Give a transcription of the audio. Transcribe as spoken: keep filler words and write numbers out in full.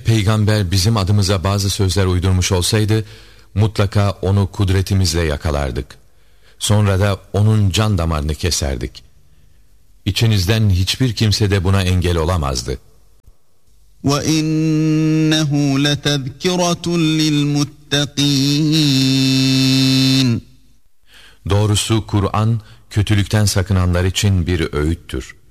peygamber bizim adımıza bazı sözler uydurmuş olsaydı, mutlaka onu kudretimizle yakalardık. Sonra da onun can damarını keserdik. İçinizden hiçbir kimse de buna engel olamazdı. وَإِنَّهُ لَتَذْكِرَةٌ لِلْمُتَّقِينَ Doğrusu Kur'an, kötülükten sakınanlar için bir öğüttür.